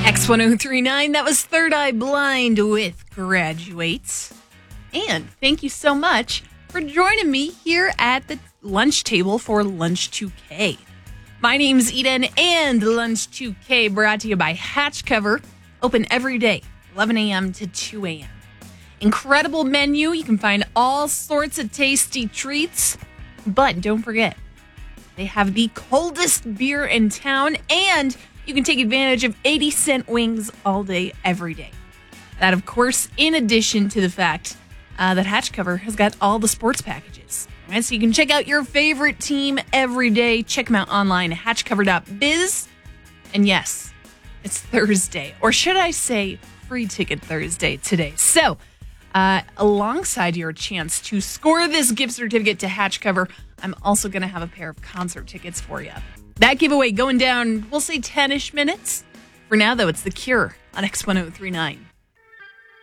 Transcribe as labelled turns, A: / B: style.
A: X1039, that was Third Eye Blind with Graduates. And thank you so much for joining me here at the lunch table for Lunch 2K. My name's Eden, and Lunch 2K brought to you by Hatch Cover, open every day, 11 a.m. to 2 a.m. Incredible menu. You can find all sorts of tasty treats. But don't forget, they have the coldest beer in town, and you can take advantage of 80-cent wings all day, every day. That, of course, in addition to the fact that Hatch Cover has got all the sports packages. Right? So you can check out your favorite team every day. Check them out online at hatchcover.biz. And yes, it's Thursday. Or should I say Free Ticket Thursday today. So, alongside your chance to score this gift certificate to Hatch Cover, I'm also going to have a pair of concert tickets for you. That giveaway going down, we'll say 10-ish minutes. For now, though, it's The Cure on X1039.